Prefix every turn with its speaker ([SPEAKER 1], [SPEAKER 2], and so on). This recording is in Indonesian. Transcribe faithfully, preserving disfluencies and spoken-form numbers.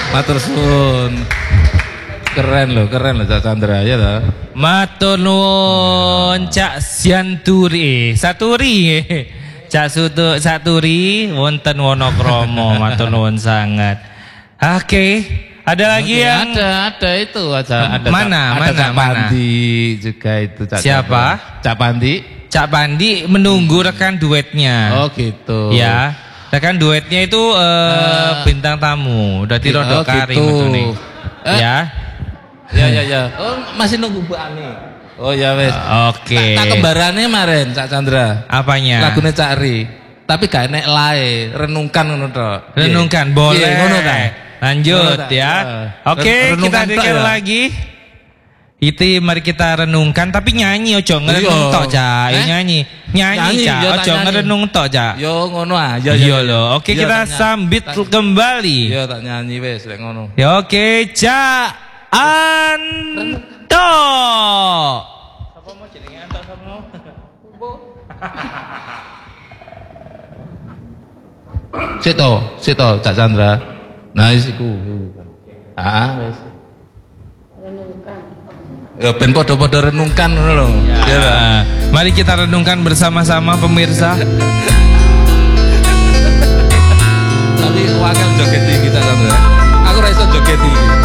[SPEAKER 1] Matur suwun. Keren loh, keren loh Cak Chandra ya toh.
[SPEAKER 2] Matur nuwun Cak Sianturi, Saturi. Cak Sutu Saturi wonten Wonokromo, matur nuwun sangat. Oke, ada lagi
[SPEAKER 1] Oke,
[SPEAKER 2] yang
[SPEAKER 1] ada ada itu ada ada
[SPEAKER 2] mana
[SPEAKER 1] Cak,
[SPEAKER 2] mana
[SPEAKER 1] ada Cak
[SPEAKER 2] mana
[SPEAKER 1] Pandi juga itu Cak
[SPEAKER 2] siapa?
[SPEAKER 1] Chandra. Cak Pandi.
[SPEAKER 2] Cak Pandi menunggu rekan duetnya.
[SPEAKER 1] Oh gitu.
[SPEAKER 2] Ya, rekan duetnya itu uh, uh, bintang tamu. Udah
[SPEAKER 1] oh,
[SPEAKER 2] tirodok kari
[SPEAKER 1] gitu.
[SPEAKER 2] nih.
[SPEAKER 1] Eh?
[SPEAKER 2] Ya.
[SPEAKER 1] Ya ya ya. Oh masih nunggu Bu Ani. Oh ya wes.
[SPEAKER 2] Oke. Okay.
[SPEAKER 1] Tak kembarannya kemarin Cak Chandra.
[SPEAKER 2] Apanya?
[SPEAKER 1] Lagunya Cak Ri. Tapi gak enek lae, renungkan ngono tok.
[SPEAKER 2] Renungkan boleh.
[SPEAKER 1] Iya, ngono kan.
[SPEAKER 2] Lanjut ngono, ya. Oke, okay, kita dengar ya. Lagi. Itu mari kita renungkan tapi nyanyi ojo ngerenung tok Cak. Eh? Nyanyi. Nyanyi Cak, ojo ngerenung tok Cak.
[SPEAKER 1] Yo ngono aja.
[SPEAKER 2] Yo lho. Oke, kita sambit tak, kembali.
[SPEAKER 1] Yo tak nyanyi wes lek ngono.
[SPEAKER 2] Ya oke, Cak Anto. Sapa mau jenenge Anto sapa mau?
[SPEAKER 1] Sito, sito Cak Chandra. Nah isiku. Ah wes. Renungkan. Ya ben padha-padha renungkan ngono lho.
[SPEAKER 2] Ya. Ya. Mari kita renungkan bersama-sama pemirsa.
[SPEAKER 1] Tapi wakil joget iki Cak Chandra. Aku ra iso joget iki.